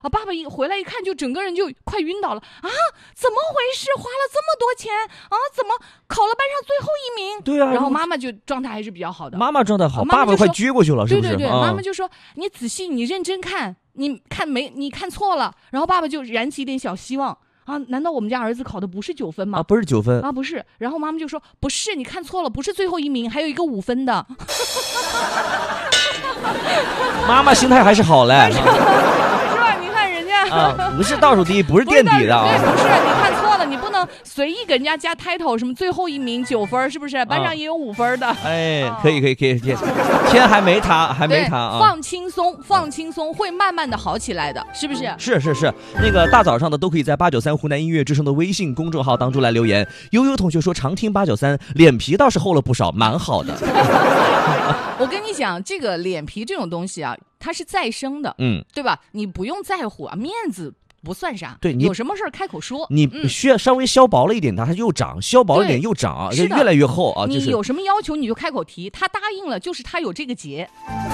啊，爸爸一回来一看，就整个人就快晕倒了啊！怎么回事？花了这么多钱啊？怎么考了班上最后一名？ 对啊， 然后妈妈就状态还是比较好的。 妈妈状态好，爸爸快撅过去了，是不是？ 对，妈妈就说：“你仔细，你认真看，你看错了。”然后爸爸就燃起一点小希望啊！难道我们家儿子考的不是9分吗？ 啊，不是9分啊，不是。然后妈妈就说：“不是，你看错了，不是最后一名，还有一个5分的。” 妈妈心态还是好嘞。 是吧？你看人家啊，不是倒数第一，不是垫底的啊。 对，不是，你看错了，你不能随意给人家加 title， 什么最后一名9分，是不是？班上也有5分的。 哎，可以，天还没塌啊！ 放轻松，会慢慢的好起来的，是不是？ 是，那个大早上的都可以在893湖南音乐之声的微信公众号当中来留言。悠悠同学说常听893，脸皮倒是厚了不少，蛮好的。 我跟你讲，这个脸皮这种东西啊，它是再生的，对吧？你不用在乎啊，面子不算啥， 对，你有什么事开口说， 你需要稍微削薄了一点，它又长；削薄了一点又长啊，就越来越厚啊。 你有什么要求你就开口提，他答应了，就是他有这个节。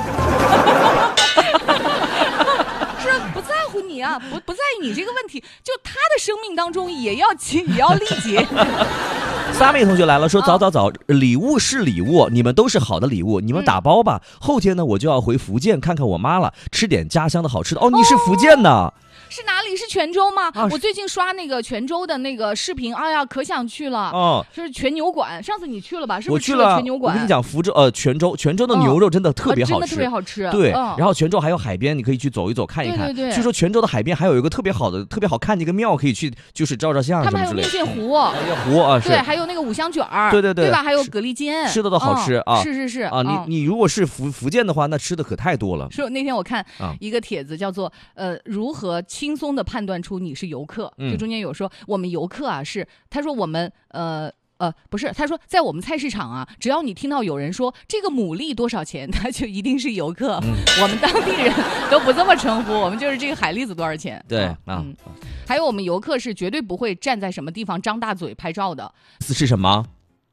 是不在乎你啊，不在意你这个问题，就他的生命当中也要历劫。 撒妹同学来了，说早，礼物是礼物，你们都是好的礼物，你们打包吧。后天呢，我就要回福建看看我妈了，吃点家乡的好吃的。哦，你是福建的？ 是哪里？是泉州吗？我最近刷那个泉州的那个视频，哎呀，可想去了。哦，就是全牛馆，上次你去了吧？是不是吃了全牛馆？ 我跟你讲，泉州的牛肉真的特别好吃， 真的特别好吃。 对，然后泉州还有海边，你可以去走一走，看一看。 对。 据说泉州的海边还有一个特别好看的一个庙，可以去，就是照相什么之类的。 他们还有面线糊啊， 对，还有那个五香卷儿， 对吧？还有蛤蜊煎， 吃的都好吃啊。 是啊，你如果是福建的话，那吃的可太多了。 是那天我看一个帖子，叫做如何轻松的判断出你是游客，就中间有说我们游客啊他说我们不是，他说在我们菜市场啊，只要你听到有人说这个牡蛎多少钱，他就一定是游客。我们当地人都不这么称呼，我们就是这个海蛎子多少钱。 对还有我们游客是绝对不会站在什么地方张大嘴拍照的。 是什么？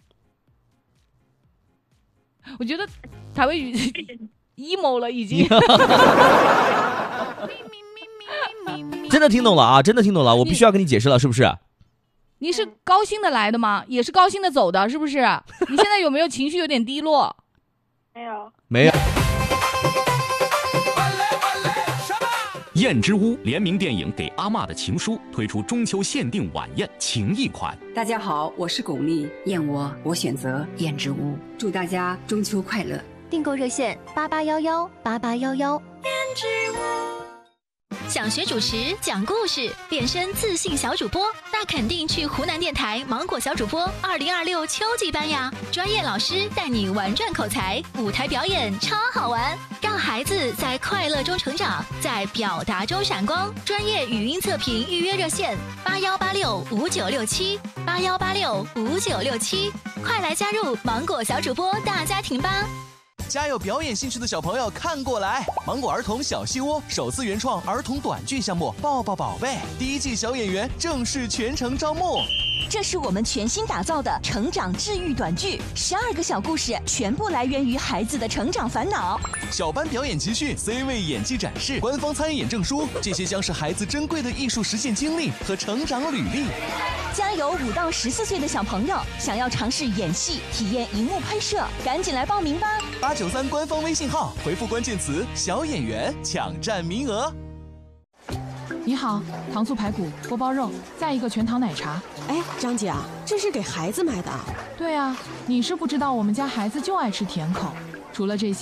我觉得台湾语 emo 了已经。 真的听懂了啊！我必须要跟你解释了，是不是？ 你是高兴的来的吗？也是高兴的走的，是不是？你现在有没有情绪有点低落？ 没有。 燕之屋联名电影《给阿嬷的情书》推出中秋限定晚宴情谊款。 大家好，我是巩俐，燕窝我选择燕之屋，祝大家中秋快乐。 订购热线88118811。燕之屋。想学主持、讲故事、变身自信小主播，那肯定去湖南电台芒果小主播2026秋季班呀！专业老师带你玩转口才，舞台表演超好玩，让孩子在快乐中成长，在表达中闪光。专业语音测评预约热线81865967，81865967，快来加入芒果小主播大家庭吧！ 家有表演兴趣的小朋友看过来！芒果儿童小戏窝首次原创儿童短剧项目《抱抱宝贝》第1季小演员正式全程招募。 这是我们全新打造的成长治愈短剧，12个小故事全部来源于孩子的成长烦恼。 小班表演集训、C 位演技展示、官方参演证书，这些将是孩子珍贵的艺术实践经历和成长履历。 家有5到14岁的小朋友想要尝试演戏、体验荧幕拍摄，赶紧来报名吧 ！893官方微信号回复关键词“小演员”抢占名额。 你好，糖醋排骨、锅包肉，再一个全糖奶茶。 哎，张姐啊，这是给孩子买的？ 对啊，你是不知道我们家孩子就爱吃甜口，除了这些。